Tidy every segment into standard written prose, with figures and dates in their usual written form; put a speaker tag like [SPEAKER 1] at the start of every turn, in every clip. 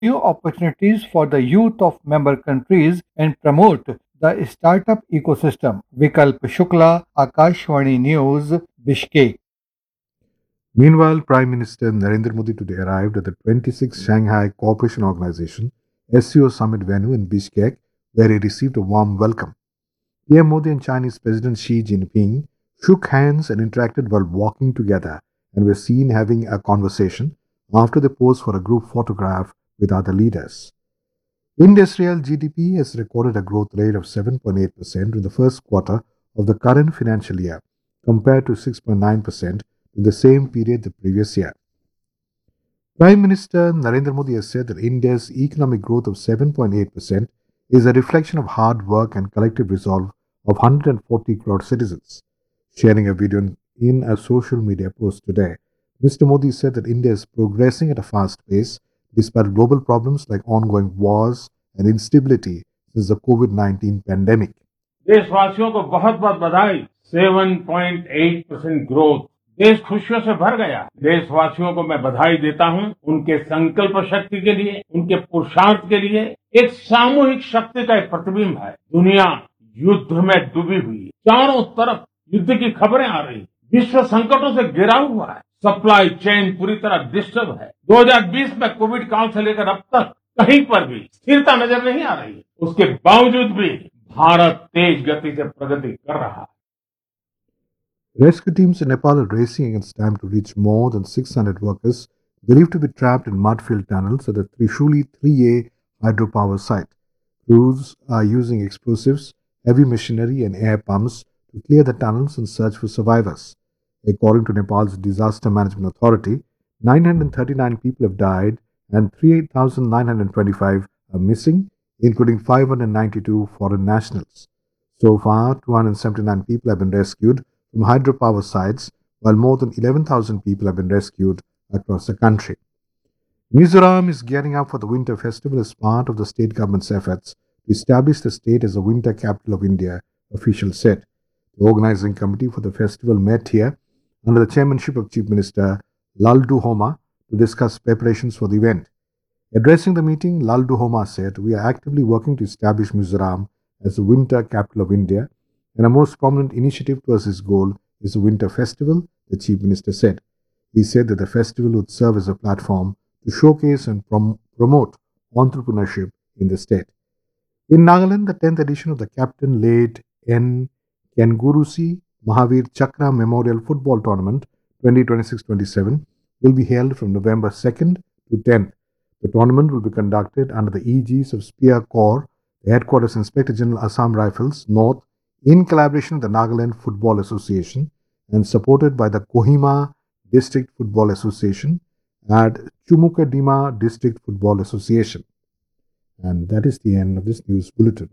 [SPEAKER 1] new opportunities for the youth of member countries and promote the startup ecosystem. Vikalp Shukla, Akashvani News, Bishkek.
[SPEAKER 2] Meanwhile, Prime Minister Narendra Modi today arrived at the 26th Shanghai Cooperation Organization SCO Summit venue in Bishkek, where he received a warm welcome. PM Modi and Chinese President Xi Jinping shook hands and interacted while walking together and were seen having a conversation after they posed for a group photograph with other leaders. India's real GDP has recorded a growth rate of 7.8% in the first quarter of the current financial year, compared to 6.9% in the same period the previous year. Prime Minister Narendra Modi has said that India's economic growth of 7.8% is a reflection of hard work and collective resolve of 140 crore citizens. Sharing a video in a social media post today, Mr. Modi said that India is progressing at a fast pace despite global problems like ongoing wars and instability since the COVID-19 pandemic.
[SPEAKER 3] देशवासियों को बहुत बहुत बधाई। 7.8% growth, देश खुशियों से भर गया। देशवासियों को मैं बधाई देता हूं उनके संकल्प शक्ति के लिए, उनके पुरुषार्थ के लिए। एक सामूहिक शक्ति का एक प्रतिबिंब है। दुनिया युद्ध में डूबी हुई है, चारों तरफ युद्ध की खबरें आ रही, विश्व संकटों से घिरा हुआ है, सप्लाई चेन पूरी तरह डिस्टर्ब है। 2020 में कोविड काल से लेकर अब तक कहीं पर भी स्थिरता नजर नहीं आ रही है। उसके बावजूद भी भारत तेज गति से प्रगति कर रहा है।
[SPEAKER 2] Rescue teams in Nepal are racing against time to reach more than 600 workers believed to be trapped in mud-filled tunnels at the Trishuli 3A hydropower site. Crews are using explosives, heavy machinery and air pumps to clear the tunnels and search for survivors. According to Nepal's Disaster Management Authority, 939 people have died and 38,925 are missing, including 592 foreign nationals. So far, 279 people have been rescued from hydropower sites, while more than 11,000 people have been rescued across the country. Mizoram is gearing up for the Winter Festival as part of the state government's efforts to establish the state as the winter capital of India, officials said. The organizing committee for the festival met here under the chairmanship of Chief Minister Laldu Homa to discuss preparations for the event. Addressing the meeting, Laldu Homa said, "We are actively working to establish Mizoram as the winter capital of India, and a most prominent initiative towards this goal is the Winter Festival," the Chief Minister said. He said that the festival would serve as a platform to showcase and promote entrepreneurship in the state. In Nagaland, the 10th edition of the Captain Late N. Kengurusi Mahavir Chakra Memorial Football Tournament 2026-27 will be held from November 2nd to 10th. The tournament will be conducted under the aegis of Spear Corps, the headquarters Inspector General Assam Rifles, North, in collaboration with the Nagaland Football Association and supported by the Kohima District Football Association and Chumukadima District Football Association. And that is the end of this news bulletin.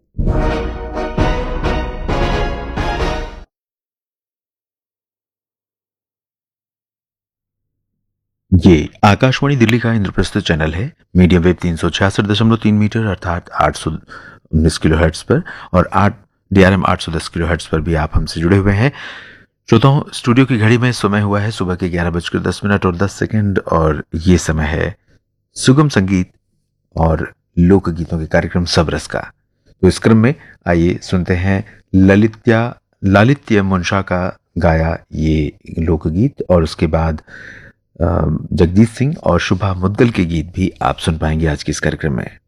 [SPEAKER 4] ये आकाशवाणी दिल्ली का Indraprastha channel है। Medium wave 366.3 metre अर्थात 819 kilohertz पर और DRM 810 kilohertz पर भी आप हमसे जुड़े हुए हैं। श्रोताओं, स्टूडियो की घड़ी में समय हुआ है सुबह के 11:10 और 10 सेकंड और ये समय है सुगम संगीत और लोकगीतों के कार्यक्रम सबरस का। तो इस क्रम में आइए सुनते हैं लालित्य मुंशा का गाया ये लोकगीत और उसके बाद जगदीश सिंह और शुभा मुद्गल के गीत भी आप सुन पाएंगे आज के इस कार्यक्रम में।